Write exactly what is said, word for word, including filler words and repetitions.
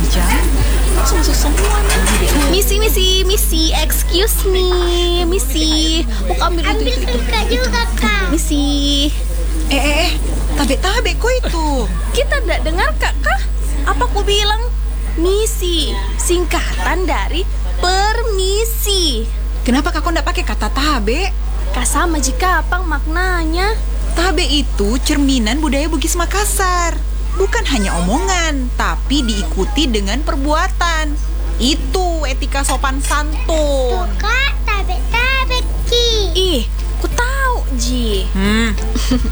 jam langsung masuk semua nih. Misi, misi, misi, excuse me, misi. Aku ambil itu, Ambil itu, itu. kakak juga kak. Misi. Eh, eh, eh, tabe-tabe kok itu. Kita tidak dengar kak kah? Apa aku bilang? Misi, singkatan dari permisi. Kenapa kakak ndak pakai kata tabe? Kak sama jika apa maknanya? Tabe itu cerminan budaya Bugis Makassar. Bukan hanya omongan, tapi diikuti dengan perbuatan. Itu etika sopan santun. Kak, tabe-tabe ki. Ih, aku tahu Ji. Hmm,